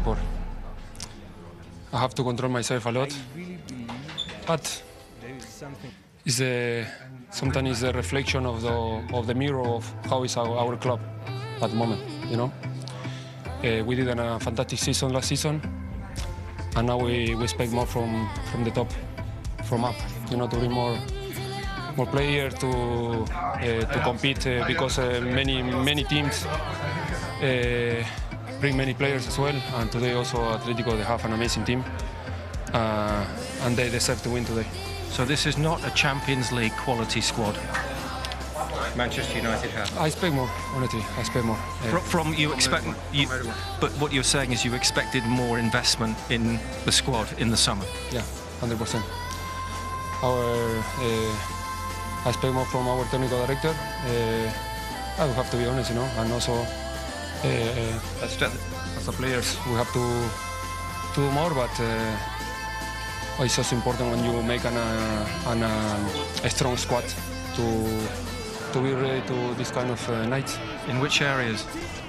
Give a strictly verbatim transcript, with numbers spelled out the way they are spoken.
score. I have to control myself a lot, but it's a, sometimes it's a reflection of the of the mirror of how is our, our club at the moment. You know, uh, we did a fantastic season last season, and now we, we expect more from from the top, from up. You know, to bring more more players to uh, to compete uh, because uh, many many teams. Uh, bring many players as well, and today also Atletico, they have an amazing team, uh, and they deserve to win today. So this is not a Champions League quality squad. Manchester United have. I expect more, honestly, I expect more. Uh, from you expect, you, but what you're saying is you expected more investment in the squad in the summer. Yeah, one hundred percent. Our, uh, I expect more from our technical director. Uh, I will have to be honest, you know, and also. Uh, uh, as the players, we have to, to do more, but uh, it's also important when you make an, uh, an, uh, a strong squad to, to be ready to this kind of uh, nights. In which areas?